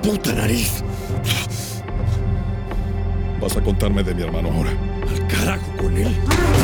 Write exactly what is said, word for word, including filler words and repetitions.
puta nariz! Vas a contarme de mi hermano ahora. ¡Al carajo con él!